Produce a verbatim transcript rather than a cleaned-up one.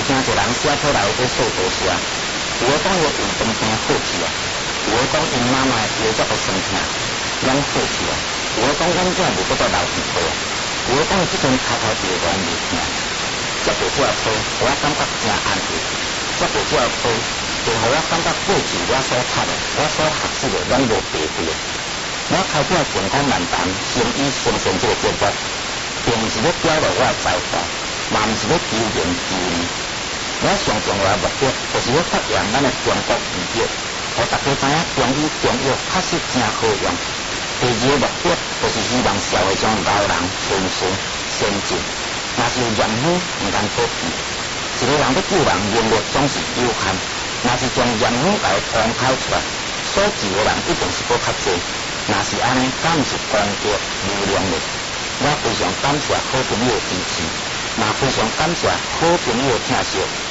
真侪人写出来去受毒蛇，有的讲伊运动病好去啊，有的讲因妈妈腰脚个生疼，拢好去啊，有的讲眼镜无搁到流血过啊，有的讲即阵头头就拢袂疼，这部这科我感觉真安慰，这部这科就互我感觉过去我所读的、我所学习的拢无白费。我开始健康漫谈、生意生存这个节目，并毋是要表露我的才华，嘛毋是要求名求利。我上重要的目的，就是要发扬咱的中国医药，互大家知影中医中药确实真好用。第二个目的，就是希望社会上老人顺顺先进，若是有严风毋通可避。一个人要救人，能力总是有限，若是将严风来光透出来，所救的人一定是搁较济。若是安尼，敢毋是功德无量嘞？我非常感谢好朋友的支持，也非常感谢好朋友的听惜。